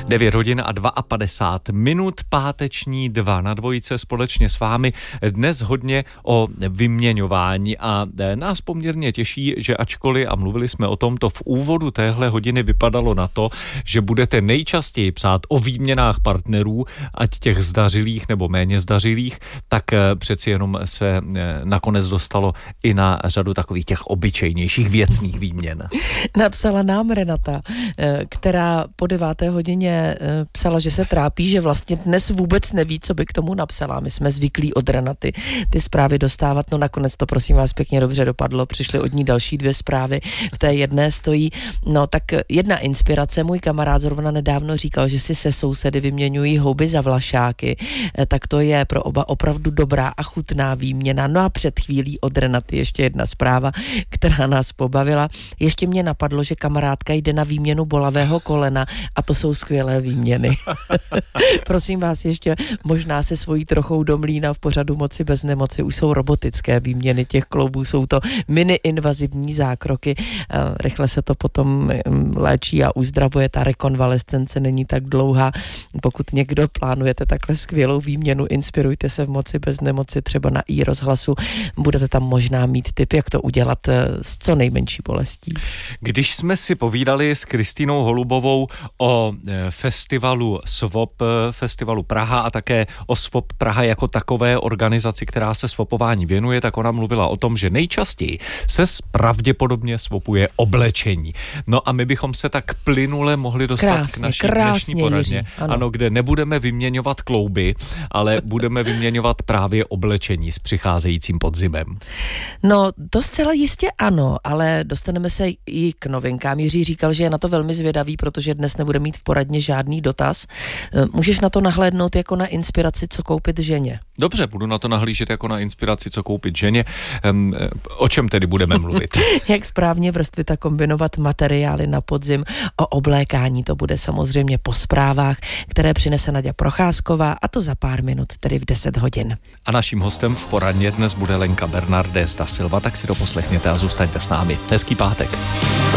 9 hodin a 52 minut, páteční 2 na dvojice společně s vámi. Dnes hodně o vyměňování a nás poměrně těší, že ačkoliv, a mluvili jsme o tomto v úvodu téhle hodiny, vypadalo na to, že budete nejčastěji psát o výměnách partnerů, ať těch zdařilých nebo méně zdařilých, tak přeci jenom se nakonec dostalo i na řadu takových těch obyčejnějších věcných výměn. Napsala nám Renata, která po 9. hodině psala, že se trápí, že vlastně dnes vůbec neví, co by k tomu napsala. My jsme zvyklí od Renaty ty zprávy dostávat, no nakonec to prosím vás pěkně dobře dopadlo, přišly od ní další 2 zprávy, v té jedné stojí, no tak jedna inspirace, můj kamarád zrovna nedávno říkal, že si se sousedy vyměňují houby za vlašáky, tak to je pro oba opravdu dobrá a chutná výměna. No a před chvílí od Renaty ještě jedna zpráva, která nás pobavila. Ještě mě napadlo, že kamarádka jde na výměnu bolavého kolena a to jsou skvělé výměny. Prosím vás ještě, možná se svojí trochou do mlýna v pořadu Moci bez nemoci už jsou robotické výměny těch kloubů, jsou to mini-invazivní zákroky. Rychle se to potom léčí a uzdravuje, ta rekonvalescence není tak dlouhá. Pokud někdo plánujete takhle skvělou výměnu, inspirujte se v Moci bez nemoci, třeba na iRozhlasu, budete tam možná mít tip, jak to udělat s co nejmenší bolestí. Když jsme si povídali s Kristýnou Holubovou o festivalu SWOP, festivalu Praha a také o SWOP Praha jako takové organizaci, která se swapování věnuje, tak ona mluvila o tom, že nejčastěji se pravděpodobně swapuje oblečení. No a my bychom se tak plynule mohli dostat k naší dnešní poradně, ano, kde nebudeme vyměňovat klouby, ale budeme vyměňovat právě oblečení s přicházejícím podzimem. No, to zcela jistě ano, ale dostaneme se i k novinkám. Jiří říkal, že je na to velmi zvědavý, protože dnes nebude mít v poradně žádný dotaz. Můžeš na to nahlédnout jako na inspiraci, co koupit ženě? Dobře, budu na to nahlížet jako na inspiraci, co koupit ženě. O čem tedy budeme mluvit? Jak správně vrstvit a kombinovat materiály na podzim. O oblékání to bude samozřejmě po zprávách, které přinese Naďa Procházková, a to za pár minut, tedy v 10 hodin. A naším hostem v poradně dnes bude Lenka Bernardés da Silva, tak si to poslechněte a zůstaňte s námi. Hezký pátek.